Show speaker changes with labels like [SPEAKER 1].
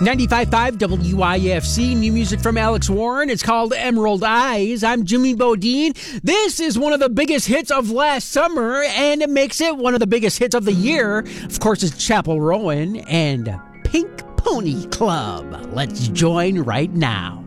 [SPEAKER 1] 95.5 WIFC, new music from Alex Warren. It's called Emerald Eyes. I'm Jimmy Bodine. This is one of the biggest hits of last summer, and it makes it one of the biggest hits of the year. Of course, it's Chappell Roan and Pink Pony Club. Let's join right now.